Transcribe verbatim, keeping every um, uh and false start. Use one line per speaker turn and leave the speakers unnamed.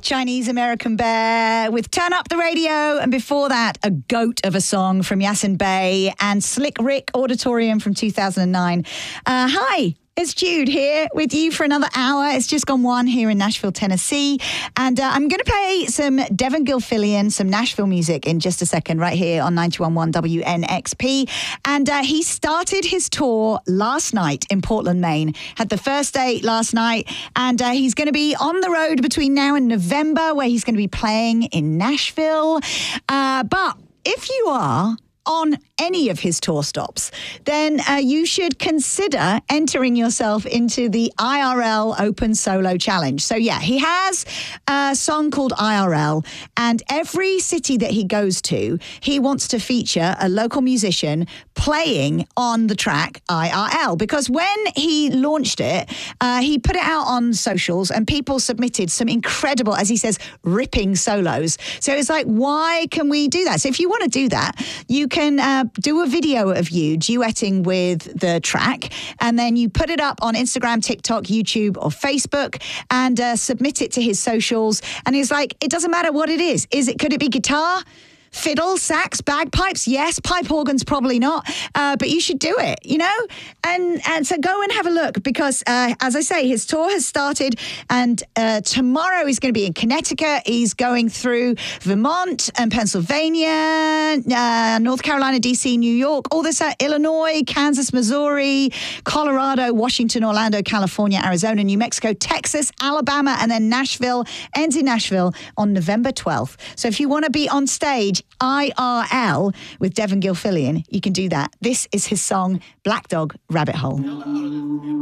Chinese American Bear with Turn Up the Radio, and before that, a goat of a song from Yasin Bey and Slick Rick Auditorium from two thousand nine. Uh, hi. It's Jude here with you for another hour. It's just gone one here in Nashville, Tennessee. And uh, I'm going to play some Devon Gilfillian, some Nashville music in just a second right here on ninety-one point one W N X P. And uh, he started his tour last night in Portland, Maine. Had the first date last night. And uh, he's going to be on the road between now and November, where he's going to be playing in Nashville. Uh, but if you are on any of his tour stops, then uh, you should consider entering yourself into the I R L Open Solo Challenge. So yeah, he has a song called I R L, and every city that he goes to, he wants to feature a local musician playing on the track I R L, because when he launched it, uh, he put it out on socials and people submitted some incredible, as he says, ripping solos. So it's like, why can we do that? So if you want to do that, you can can uh, do a video of you duetting with the track, and then you put it up on Instagram, TikTok, YouTube, or Facebook, and uh, submit it to his socials. And he's like, it doesn't matter what it is. Is it? Could it be guitar? Fiddle, sax, bagpipes? Yes. Pipe organs, probably not. Uh, but you should do it, you know? And and so go and have a look, because, uh, as I say, his tour has started, and uh, tomorrow he's going to be in Connecticut. He's going through Vermont and Pennsylvania, uh, North Carolina, D C, New York, all this, uh, Illinois, Kansas, Missouri, Colorado, Washington, Orlando, California, Arizona, New Mexico, Texas, Alabama, and then Nashville. Ends in Nashville on November twelfth. So if you want to be on stage I R L with Devon Gilfillian, you can do that. This is his song, Black Dog Rabbit Hole.